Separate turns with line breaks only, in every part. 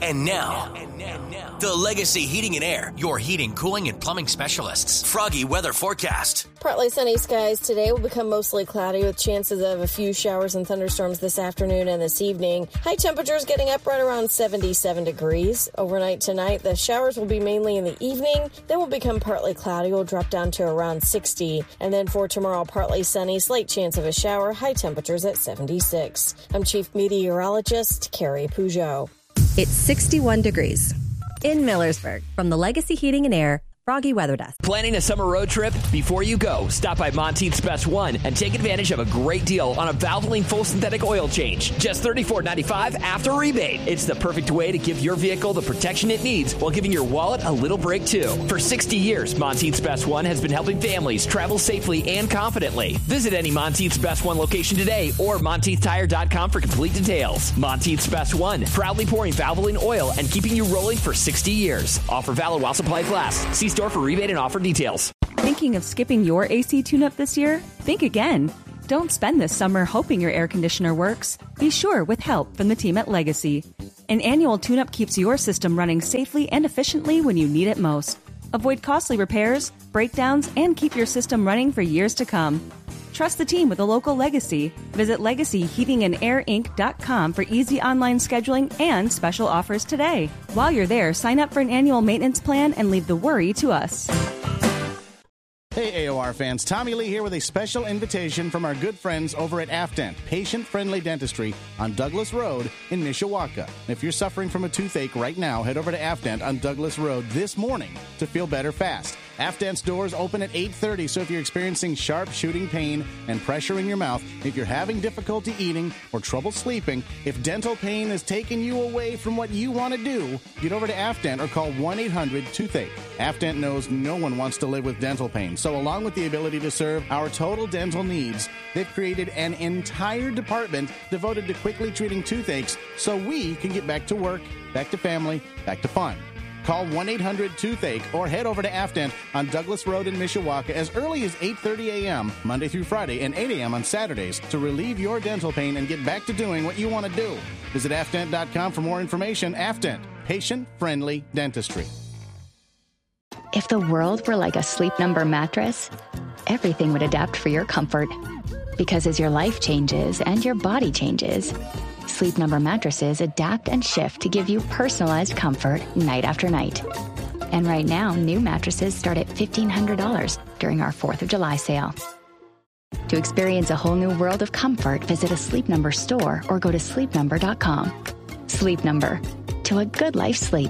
And now, the Legacy Heating and Air, your heating, cooling, and plumbing specialists. Froggy weather forecast.
Partly sunny skies today will become mostly cloudy with chances of a few showers and thunderstorms this afternoon and this evening. High temperatures getting up right around 77 degrees. Overnight tonight, the showers will be mainly in the evening, then will become partly cloudy, will drop down to around 60. And then for tomorrow, partly sunny, slight chance of a shower, high temperatures at 76. I'm Chief Meteorologist Carrie Peugeot.
It's 61 degrees in Millersburg. From the Legacy Heating and Air Froggy Weather Desk.
Planning a summer road trip? Before you go, stop by Monteith's Best One and take advantage of a great deal on a Valvoline full synthetic oil change. Just $34.95 after rebate. It's the perfect way to give your vehicle the protection it needs while giving your wallet a little break too. For 60 years, Monteith's Best One has been helping families travel safely and confidently. Visit any Monteith's Best One location today or MonteithTire.com for complete details. Monteith's Best One, proudly pouring Valvoline oil and keeping you rolling for 60 years. Offer valid while supplies last. See store for rebate and offer details.
Thinking of skipping your AC tune-up this year? Think again. Don't spend this summer hoping your air conditioner works. Be sure with help from the team at Legacy. An annual tune-up keeps your system running safely and efficiently when you need it most. Avoid costly repairs, breakdowns, and keep your system running for years to come. Trust the team with a local Legacy. Visit LegacyHeatingandAirInc.com for easy online scheduling and special offers today. While you're there, sign up for an annual maintenance plan and leave the worry to us.
Hey, AOR fans. Tommy Lee here with a special invitation from our good friends over at Afdent, patient-friendly dentistry on Douglas Road in Mishawaka. If you're suffering from a toothache right now, head over to Afdent on Douglas Road this morning to feel better fast. Afdent's doors open at 8:30, so if you're experiencing sharp shooting pain and pressure in your mouth, if you're having difficulty eating or trouble sleeping, if dental pain is taking you away from what you want to do, get over to Afdent or call 1-800-TOOTHACHE. Afdent knows no one wants to live with dental pain, so along with the ability to serve our total dental needs, they've created an entire department devoted to quickly treating toothaches so we can get back to work, back to family, back to fun. Call 1-800-TOOTHACHE or head over to Afdent on Douglas Road in Mishawaka as early as 8:30 a.m. Monday through Friday and 8 a.m. on Saturdays to relieve your dental pain and get back to doing what you want to do. Visit Afdent.com for more information. Afdent, patient-friendly dentistry.
If the world were like a Sleep Number mattress, everything would adapt for your comfort. Because as your life changes and your body changes, Sleep Number mattresses adapt and shift to give you personalized comfort night after night. And right now, new mattresses start at $1,500 during our 4th of July sale. To experience a whole new world of comfort, visit a Sleep Number store or go to sleepnumber.com. Sleep Number. To a good life sleep.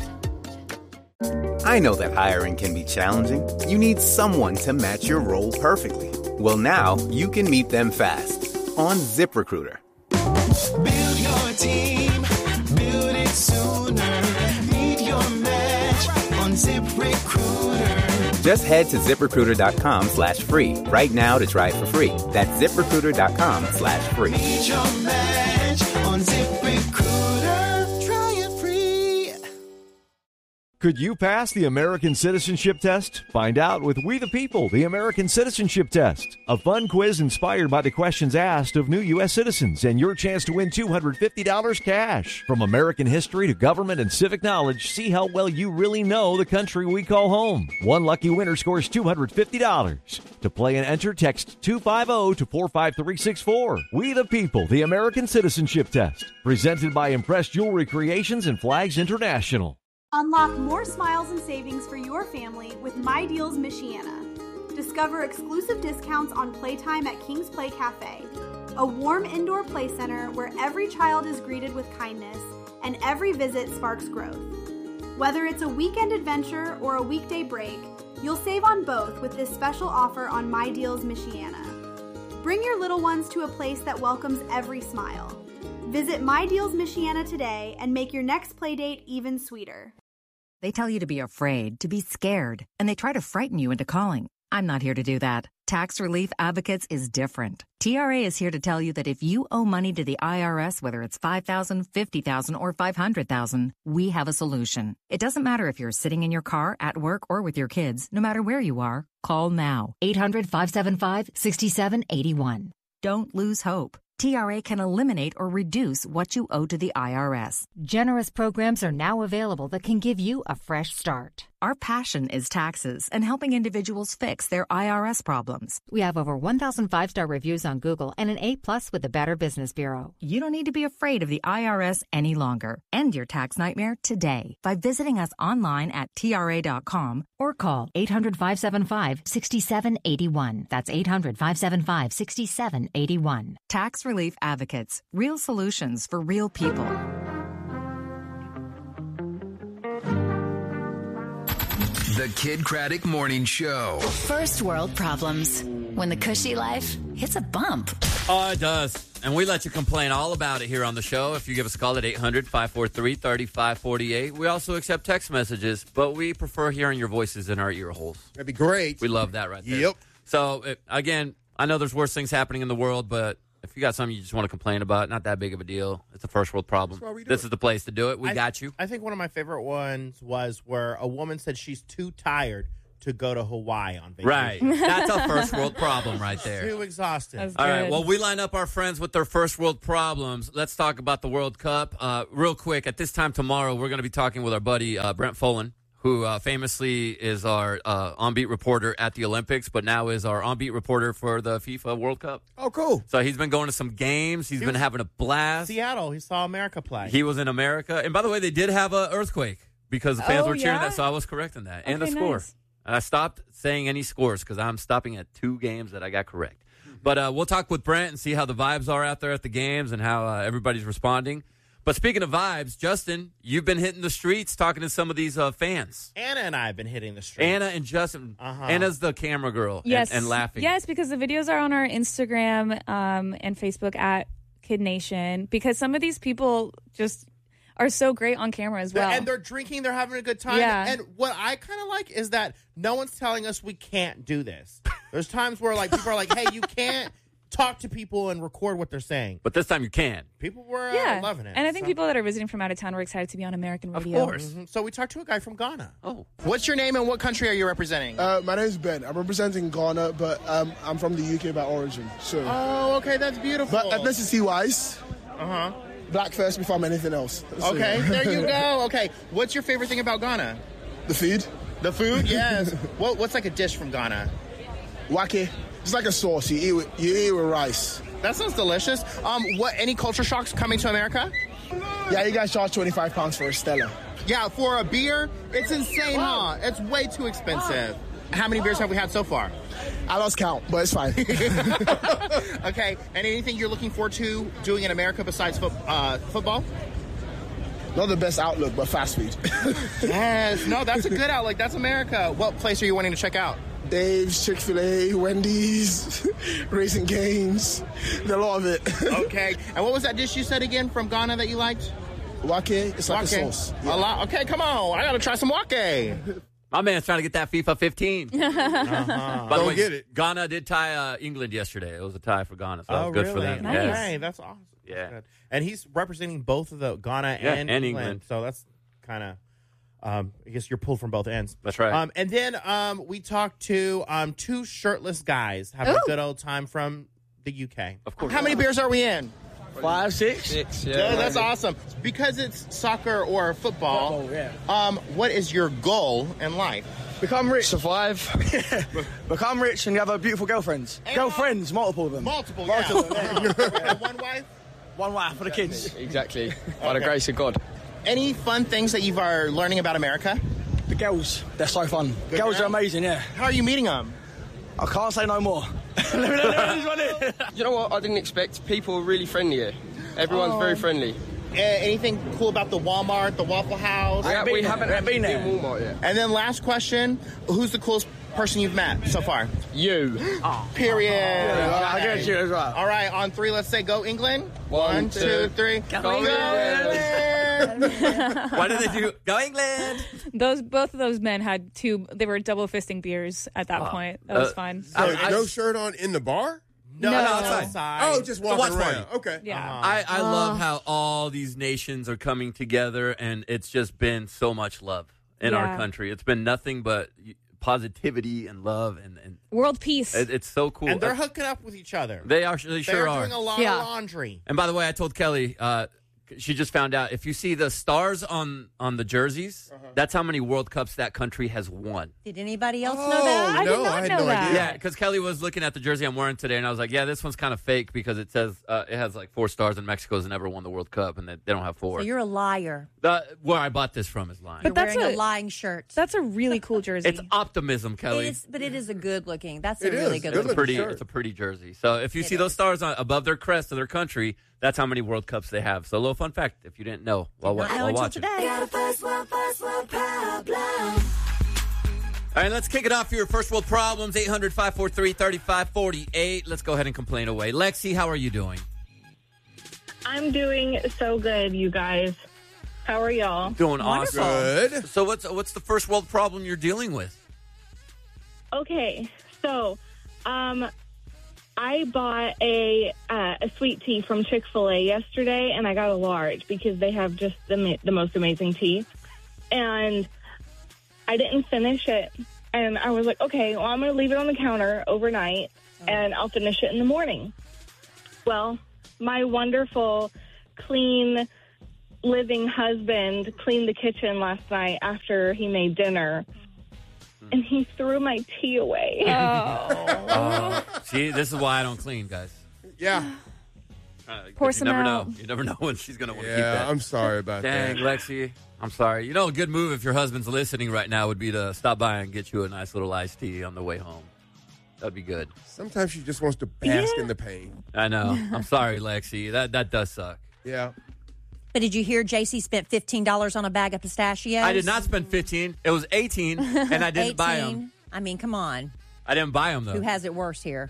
I know that hiring can be challenging. You need someone to match your role perfectly. Well, now you can meet them fast on ZipRecruiter.
Build your team, build it sooner. Meet your match on ZipRecruiter.
Just head to ZipRecruiter.com/free right now to try it for free. That's ZipRecruiter.com/free.
Meet your match on ZipRecruiter. Try it free.
Could you pass the American Citizenship Test? Find out with We the People, the American Citizenship Test. A fun quiz inspired by the questions asked of new U.S. citizens and your chance to win $250 cash. From American history to government and civic knowledge, see how well you really know the country we call home. One lucky winner scores $250. To play and enter, text 250 to 45364. We the People, the American Citizenship Test. Presented by Impress Jewelry Creations and Flags International.
Unlock more smiles and savings for your family with My Deals Michiana. Discover exclusive discounts on playtime at King's Play Cafe, a warm indoor play center where every child is greeted with kindness and every visit sparks growth. Whether it's a weekend adventure or a weekday break, you'll save on both with this special offer on My Deals Michiana. Bring your little ones to a place that welcomes every smile. Visit My Deals Michiana today and make your next playdate even sweeter.
They tell you to be afraid, to be scared, and they try to frighten you into calling. I'm not here to do that. Tax Relief Advocates is different. TRA is here to tell you that if you owe money to the IRS, whether it's $5,000, $50,000, or $500,000, we have a solution. It doesn't matter if you're sitting in your car, at work, or with your kids. No matter where you are, call now. 800-575-6781. Don't lose hope. TRA can eliminate or reduce what you owe to the IRS. Generous programs are now available that can give you a fresh start. Our passion is taxes and helping individuals fix their IRS problems. We have over 1,000 5-star reviews on Google and an A+ with the Better Business Bureau. You don't need to be afraid of the IRS any longer. End your tax nightmare today by visiting us online at TRA.com or call 800-575-6781. That's 800-575-6781. Tax Relief Advocates. Real solutions for real people.
The Kid Craddock Morning Show.
First world problems. When the cushy life hits a bump.
Oh, it does. And we let you complain all about it here on the show. If you give us a call at 800-543-3548. We also accept text messages, but we prefer hearing your voices in our ear holes.
That'd be great.
We love that right there.
Yep.
So, again, I know there's worse things happening in the world, but if you got something you just want to complain about, not that big of a deal. It's a first world problem. This is the place to do it. We got you.
I think one of my favorite ones was where a woman said she's too tired to go to Hawaii on vacation.
Right. That's a first world problem right there.
Too exhausted.
All right. Well, we line up our friends with their first world problems. Let's talk about the World Cup. Real quick, at this time tomorrow, we're going to be talking with our buddy Brent Folan, who famously is our on-beat reporter at the Olympics, but now is our on-beat reporter for the FIFA World Cup.
Oh, cool.
So he's been going to some games. He's been having a blast.
Seattle. He saw America play.
He was in America. And by the way, they did have an earthquake because the fans were cheering that, so I was correcting that. And the score.
Nice.
And I stopped saying any scores because I'm stopping at 2 games that I got correct. But we'll talk with Brent and see how the vibes are out there at the games and how everybody's responding. But speaking of vibes, Justin, you've been hitting the streets talking to some of these fans.
Anna and I have been hitting the streets.
Anna and Justin. Anna's the camera girl and laughing.
Yes, because the videos are on our Instagram and Facebook at Kid Nation, because some of these people just are so great on camera as well.
And they're drinking, they're having a good time.
Yeah.
And what I kind of like is that no one's telling us we can't do this. There's times where like people are like, hey, you can't talk to people and record what they're saying.
But this time you can.
People were loving it.
And I think people that are visiting from out of town were excited to be on American radio.
Of course.
So we talked to a guy from Ghana.
Oh.
What's your name and what country are you representing?
My name's Ben. I'm representing Ghana, but I'm from the UK by origin. So.
Oh, okay, that's beautiful.
But ethnicity-wise, black first before I'm anything else. So,
okay, there you go. Okay, what's your favorite thing about Ghana?
The food.
The food, yes. What's like a dish from Ghana?
Wake. It's like a sauce. You eat with rice.
That sounds delicious. Any culture shocks coming to America?
Yeah, you guys charge £25 for a Stella.
Yeah, for a beer, it's insane, huh? It's way too expensive. How many beers have we had so far?
I lost count, but it's fine.
Okay, and anything you're looking forward to doing in America besides football?
Not the best outlook, but fast food.
Yes, no, that's a good outlook. That's America. What place are you wanting to check out?
Dave's, Chick-fil-A, Wendy's, Racing Games, a lot of it.
Okay, and what was that dish you said again from Ghana that you liked?
Wake, it's like a sauce.
Yeah. A lot. Okay, come on, I gotta try some wake.
My man's trying to get that FIFA 15. By the way,
get it.
Ghana did tie England yesterday. It was a tie for Ghana, so that was good for them.
Nice.
Yes.
Hey, that's awesome.
Yeah.
That's good. And he's representing both of the Ghana and England. So that's kind of, I guess you're pulled from both ends.
That's right.
And then we talked to 2 shirtless guys having a good old time from the UK.
Of course.
How many beers are we in?
5, 6?
6, yeah.
Yeah, that's awesome. Because it's soccer or football, what is your goal in life?
Become rich.
Survive.
Become rich and you have a beautiful girlfriends. Girlfriends, multiple of them.
Multiple,
yeah.
And one wife?
One wife for the kids.
Exactly. By the grace of God.
Any fun things that you are learning about America?
The girls, they're so fun.
Good
Girls
man.
are amazing, yeah.
How are you meeting them?
I can't say no more.
You know what? I didn't expect. People are really friendly here. Everyone's very friendly.
Anything cool about the Walmart, the Waffle House?
We haven't been there. Walmart yet.
And then last question, who's the coolest person you've met so far?
You.
Period.
I get you as well.
All right, on 3, let's say go England.
1,
2, 3.
Go England!
What did they do? Go England!
Both of those men had they were double fisting beers at that point. That was fun.
So no shirt on in the bar?
No,
outside.
Oh, just walking
watch
around.
party.
Okay.
Yeah.
I love how all these nations are coming together, and it's just been so much love in our country. It's been nothing but positivity and love and
world peace.
It's so cool.
And they're hooking up with each other.
They sure are
doing a lot of laundry.
And by the way, I told Kelly, she just found out, if you see the stars on the jerseys, that's how many World Cups that country has won.
Did anybody else know that?
I did not know that.
Yeah, because Kelly was looking at the jersey I'm wearing today, and I was like, yeah, this one's kind of fake because it says it has like 4 stars, and Mexico's never won the World Cup, and they don't have 4.
So you're a liar.
Where I bought this from is lying.
You're wearing a lying shirt.
That's a really cool jersey.
It's optimism, Kelly.
But it is a good looking. That's a
It
really
is.
good
It's
looking.
it's a pretty jersey. So if you see those stars above their crest of their country, that's how many World Cups they have. So a little fun fact, if you didn't know, while watching.
Got a first world problem.
All right, let's kick it off for your first world problems. 800-543-3548. Let's go ahead and complain away. Lexi, how are you doing?
I'm doing so good, you guys. How are y'all?
Doing awesome.
Good.
So what's the first world problem you're dealing with?
Okay, so I bought a sweet tea from Chick-fil-A yesterday, and I got a large because they have just the most amazing tea. And I didn't finish it, and I was like, okay, well, I'm going to leave it on the counter overnight, and I'll finish it in the morning. Well, my wonderful, clean, living husband cleaned the kitchen last night after he made dinner, and he threw my tea away.
See, this is why I don't clean, guys.
Yeah.
Pour
You
some
never
out.
know. You never know when she's going to want to keep
Yeah,
that.
I'm sorry about
Dang,
that.
Lexi. I'm sorry. You know, a good move if your husband's listening right now would be to stop by and get you a nice little iced tea on the way home. That'd be good.
Sometimes she just wants to bask in the pain.
I know. I'm sorry, Lexi. That does suck.
Yeah.
But did you hear JC spent $15 on a bag of pistachios?
I did not spend 15. It was 18, and I didn't buy
18?
them.
I mean, come on.
I didn't buy them, though.
Who has it worse here?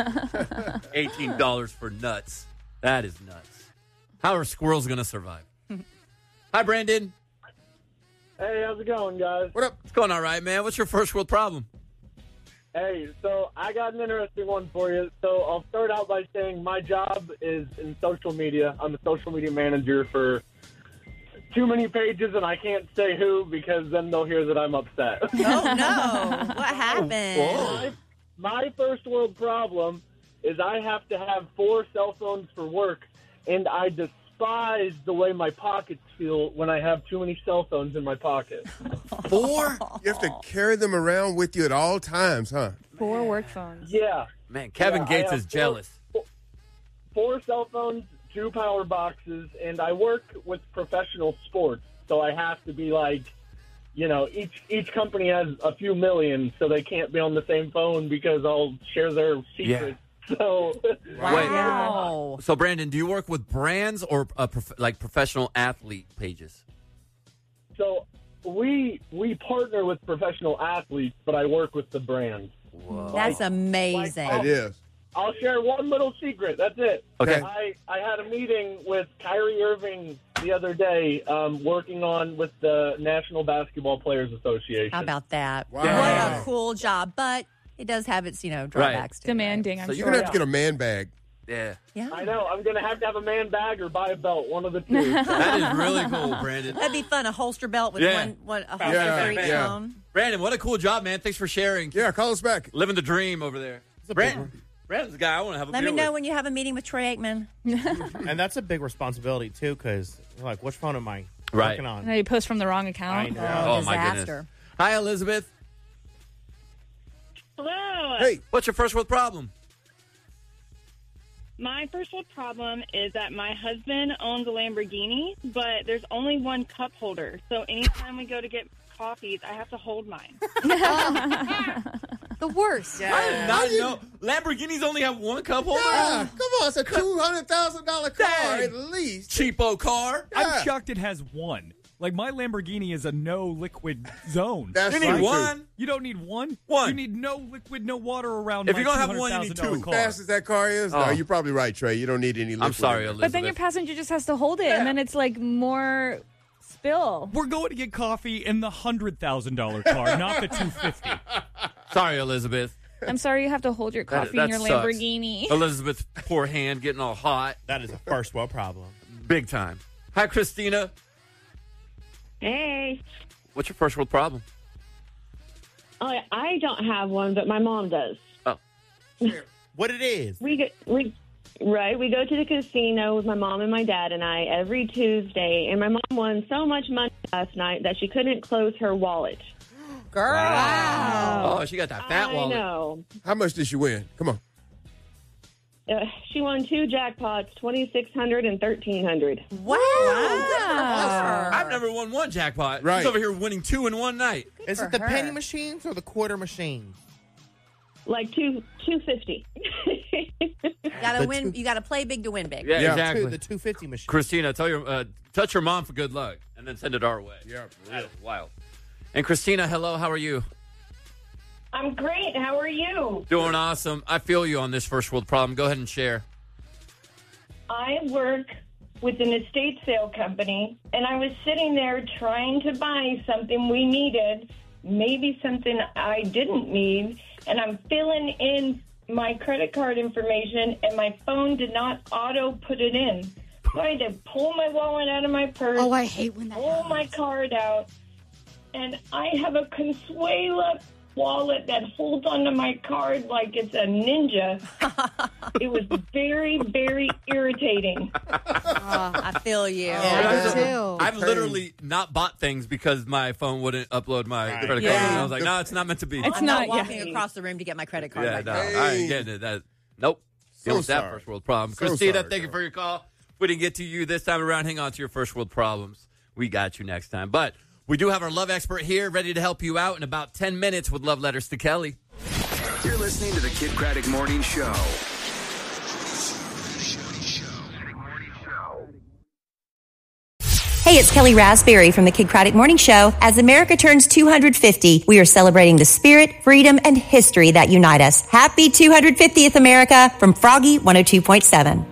$18 for nuts. That is nuts. How are squirrels going to survive? Hi, Brandon.
Hey, how's it going, guys?
What up?
It's going all right, man. What's your first world problem?
Hey, so I got an interesting one for you. So I'll start out by saying my job is in social media. I'm a social media manager for too many pages, and I can't say who because then they'll hear that I'm upset.
Oh, no. What happened?
My first world problem is I have to have 4 cell phones for work, and I despise the way my pockets feel when I have too many cell phones in my pocket.
4? You have to carry them around with you at all times, huh?
4 work phones.
Yeah.
Man, Kevin
Yeah,
Gates
I
is
have
jealous.
4 cell phones, 2 power boxes, and I work with professional sports, so I have to be like, you know, each company has a few million, so they can't be on the same phone because I'll share their secrets. So,
Wait. So, Brandon, do you work with brands or professional athlete pages?
So we partner with professional athletes, but I work with the brands.
Whoa.
That's amazing.
It is.
I'll share one little secret. That's it.
Okay.
I had a meeting with Kyrie Irving the other day, working with the National Basketball Players Association.
How about that?
Wow.
What a cool job. But it does have its, drawbacks to it.
Demanding, I'm
So
sure.
you're going to have to get a man bag.
Yeah.
I know. I'm going to have a man bag or buy a belt, one of the two.
That is really cool, Brandon.
That'd be fun. A holster belt with a holster for each phone.
Brandon, what a cool job, man. Thanks for sharing.
Yeah, call us back.
Living the dream over there. Brandon's the guy I want to have a
Let
beer
me know
with.
when you have a meeting with Troy Aikman.
And that's a big responsibility, too, because, like, which phone am I
Right.
working on?
Now you post from the wrong account.
I know.
Oh, my goodness. Hi, Elizabeth.
Hello.
Hey, what's your first world problem?
My first world problem is that my husband owns a Lamborghini, but there's only one cup holder. So anytime we go to get coffees, I have to hold mine.
The worst.
I did not know. Lamborghinis only have one cup holder?
Yeah, come on. It's a $200,000 car at least.
Cheapo car.
I'm shocked it has one. Like, my Lamborghini is a no liquid zone.
That's
You need one.
You don't need one?
One.
You need no liquid, no water around
If
my
you're gonna have one, you need
$200,000
two.
car.
As fast as that car is, no,
Oh.
you're probably right, Trey. You don't need any liquid.
I'm sorry,
in there.
Elizabeth.
But then your passenger just has to hold it, and then it's like more spill.
We're going to get coffee in the $100,000 car, not the $250,000.
Sorry, Elizabeth.
I'm sorry you have to hold your coffee in your
sucks.
Lamborghini.
Elizabeth's poor hand getting all hot.
That is a first world problem.
Big time. Hi, Christina.
Hey.
What's your first world problem?
I don't have one, but my mom does.
Oh.
What it is?
We go to the casino with my mom and my dad and I every Tuesday, and my mom won so much money last night that she couldn't close her wallet.
Girl.
Wow. Oh, she got that fat wallet.
I know.
How much did she win? Come on.
She won 2 jackpots, $2,600 and $1,300.
Wow.
I've never won one jackpot.
Right.
She's over here winning 2 in one night.
Is it the penny machines or the quarter machines?
Like $250.
You gotta win. You gotta play big to win big.
Yeah, exactly.
The 250 machine.
Christina, tell your touch your mom for good luck, and then send it our way.
Yeah,
that's wild. And Christina, hello. How are you?
I'm great. How are you?
Doing awesome. I feel you on this first world problem. Go ahead and share.
I work with an estate sale company, and I was sitting there trying to buy something we needed, maybe something I didn't need, and I'm filling in my credit card information, and my phone did not auto put it in. So I had to pull my wallet out of my purse.
Oh, I hate when that
pull my card out, and I have a Consuela wallet that holds onto my card like it's a ninja. It was very, very irritating.
I feel you.
I've literally not bought things because my phone wouldn't upload my credit card.
Yeah.
And I was like, no, it's not meant to be.
I'm not walking across the room to get my credit card.
Yeah,
right
no,
now.
I ain't getting it. Nope.
So
Deal with that
sorry.
first world problem.
So
Christina,
sorry,
thank you for your call. We didn't get to you this time around. Hang on to your first world problems. We got you next time. But we do have our love expert here ready to help you out in about 10 minutes with Love Letters to Kelly.
You're listening to the Kid Craddock Morning Show.
Hey, it's Kelly Raspberry from the Kid Craddock Morning Show. As America turns 250, we are celebrating the spirit, freedom, and history that unite us. Happy 250th, America, from Froggy 102.7.